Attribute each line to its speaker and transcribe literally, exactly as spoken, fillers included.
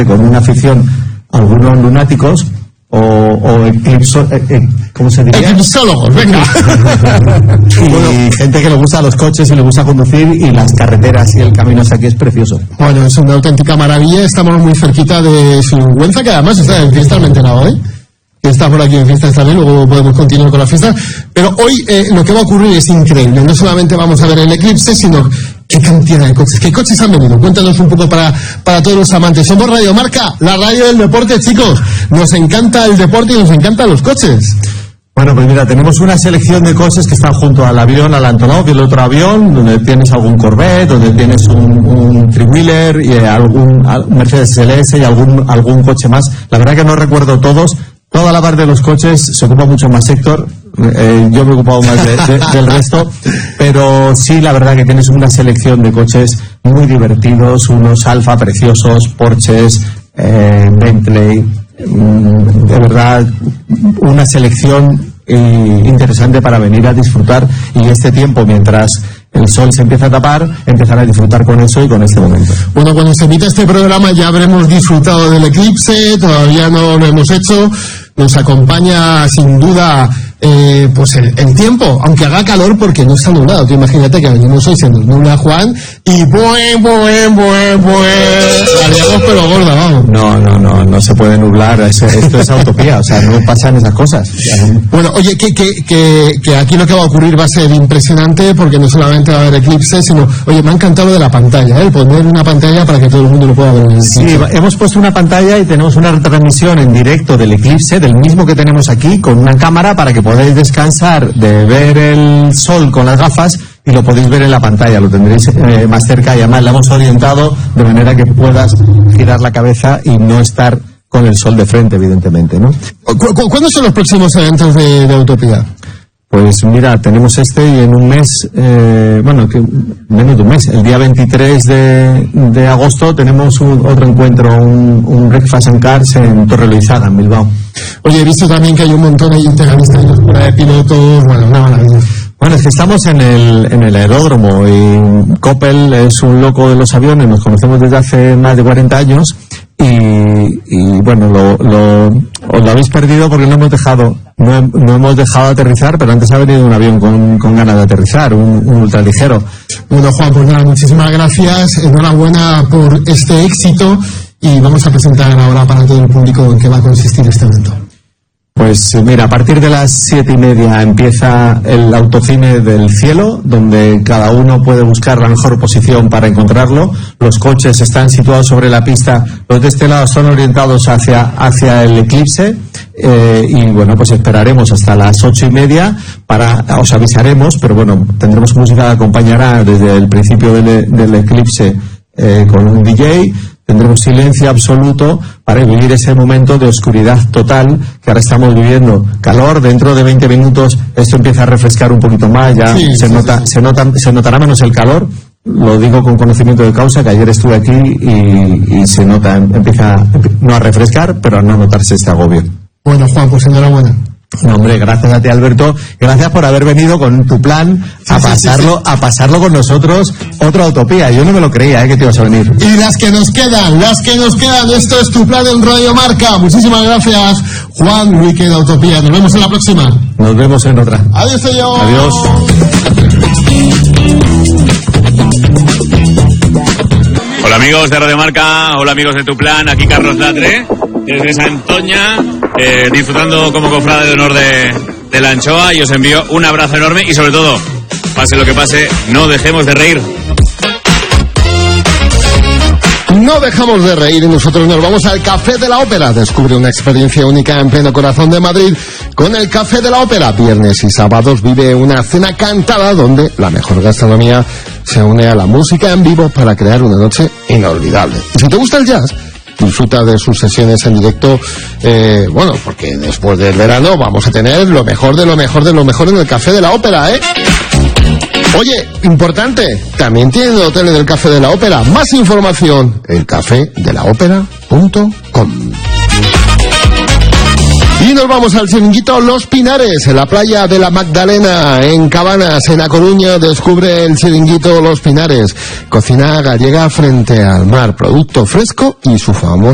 Speaker 1: con una afición, algunos lunáticos o, o eclipso, eh, eh, ¿cómo se diría?
Speaker 2: Eclipsólogos, venga.
Speaker 1: Y bueno, gente que le gusta los coches y le gusta conducir, y las carreteras y el camino hasta aquí es precioso.
Speaker 2: Bueno, es una auténtica maravilla. Estamos muy cerquita de Sigüenza, que además está en fiestas, me he enterado, ¿eh? Que está por aquí en fiestas también, luego podemos continuar con la fiesta. Pero hoy eh, lo que va a ocurrir es increíble. No solamente vamos a ver el eclipse, sino qué cantidad de coches. ¿Qué coches han venido? Cuéntanos un poco para, para todos los amantes. Somos Radio Marca, la radio del deporte, chicos. Nos encanta el deporte y nos encantan los coches.
Speaker 1: Bueno, pues mira, tenemos una selección de coches que están junto al avión, al Antonov y el otro avión, donde tienes algún Corvette, donde tienes un, un three-wheeler y algún Mercedes L S y algún, algún coche más. La verdad que no recuerdo todos. Toda la parte de los coches se ocupa mucho más Héctor, eh, yo me he ocupado más de, de, del resto, pero sí, la verdad que tienes una selección de coches muy divertidos, unos Alfa preciosos, Porsches, eh, Bentley, mm, de verdad, una selección eh, interesante para venir a disfrutar, y este tiempo, mientras el sol se empieza a tapar, empezar a disfrutar con eso y con este momento.
Speaker 2: Bueno, cuando se emita este programa ya habremos disfrutado del eclipse, todavía no lo hemos hecho. Nos acompaña sin duda eh, pues el, el tiempo, aunque haga calor porque no está nublado. Tú imagínate que venimos hoy siendo nubla, Juan, y buen, buen, buen, buen, haríamos pero gorda, vamos.
Speaker 1: No, no, no, no se puede nublar, es, esto es utopía, o sea, no pasan esas cosas.
Speaker 2: Bueno, oye, que, que, que, que aquí lo que va a ocurrir va a ser impresionante, porque no solamente va a haber eclipse, sino, oye, me ha encantado lo de la pantalla, ¿eh? El poner una pantalla para que todo el mundo lo pueda ver en el eclipse.
Speaker 1: Sí, hemos puesto una pantalla y tenemos una retransmisión en directo del eclipse, del mismo que tenemos aquí, con una cámara para que podáis descansar de ver el sol con las gafas y lo podéis ver en la pantalla, lo tendréis eh, más cerca, y además la hemos orientado de manera que puedas girar la cabeza y no estar con el sol de frente, evidentemente, ¿no?
Speaker 2: ¿Cu- cu- ¿Cuándo son los próximos eventos de, de Utopía?
Speaker 1: Pues mira, tenemos este y en un mes, eh, bueno, que menos de un mes, el día veintitrés de, de agosto tenemos un, otro encuentro, un, un Breakfast and Cars en Torreloizada, en Bilbao.
Speaker 2: Oye, he visto también que hay un montón de integralistas en la escuela de pilotos, bueno, una maravilla.
Speaker 1: Bueno, es que estamos en el, en el aeródromo y Coppel es un loco de los aviones, nos conocemos desde hace más de cuarenta años y, y bueno, lo, lo, os lo habéis perdido porque no hemos dejado, no, no hemos dejado aterrizar, pero antes ha venido un avión con, con ganas de aterrizar, un, un ultraligero.
Speaker 2: Bueno, Juan, pues nada, muchísimas gracias, enhorabuena por este éxito, y vamos a presentar ahora para todo el público en qué va a consistir este evento.
Speaker 1: Pues mira, a partir de las siete y media empieza el autocine del cielo, donde cada uno puede buscar la mejor posición para encontrarlo. Los coches están situados sobre la pista, los de este lado son orientados hacia, hacia el eclipse, eh, y bueno, pues esperaremos hasta las ocho y media para, os avisaremos, pero bueno, tendremos música que acompañará desde el principio del, del eclipse eh, con un D J. Tendremos silencio absoluto para vivir ese momento de oscuridad total que ahora estamos viviendo. Calor, dentro de veinte minutos esto empieza a refrescar un poquito más, ya
Speaker 2: sí,
Speaker 1: se
Speaker 2: sí,
Speaker 1: nota,
Speaker 2: sí, sí.
Speaker 1: se nota, se notará menos el calor. Lo digo con conocimiento de causa, que ayer estuve aquí y, y se nota, empieza no a refrescar, pero a no notarse este agobio.
Speaker 2: Bueno, Juan, pues enhorabuena.
Speaker 1: No, hombre, gracias a ti, Alberto, gracias por haber venido con tu plan a
Speaker 2: Sí, sí,
Speaker 1: pasarlo,
Speaker 2: sí, sí.
Speaker 1: a pasarlo con nosotros, otra utopía. Yo no me lo creía, ¿eh? Que te ibas a venir.
Speaker 2: Y las que nos quedan, las que nos quedan, esto es tu plan en Radio Marca. Muchísimas gracias, Juan Wicked Utopía. Nos vemos en la próxima.
Speaker 1: Nos vemos en otra.
Speaker 2: Adiós, señor.
Speaker 1: Adiós.
Speaker 3: Hola amigos de Radio Marca, hola amigos de Tu Plan, aquí Carlos Latre, desde Santoña, eh, disfrutando como cofrade de honor de, de la anchoa, y os envío un abrazo enorme y sobre todo, pase lo que pase, no dejemos de reír.
Speaker 2: No dejamos de reír y nosotros nos vamos al Café de la Ópera. Descubre una experiencia única en pleno corazón de Madrid con el Café de la Ópera. Viernes y sábados vive una cena cantada donde la mejor gastronomía se une a la música en vivo para crear una noche inolvidable. Y si te gusta el jazz, disfruta de sus sesiones en directo, eh, bueno, porque después del verano vamos a tener lo mejor de lo mejor de lo mejor en el Café de la Ópera, ¿eh? Oye, importante, también tienen el hotel del Café de la Ópera. Más información, el café de la ópera punto com. Y nos vamos al chiringuito Los Pinares, en la playa de la Magdalena, en Cabanas, en A Coruña. Descubre el chiringuito Los Pinares. Cocina gallega frente al mar, producto fresco y su famoso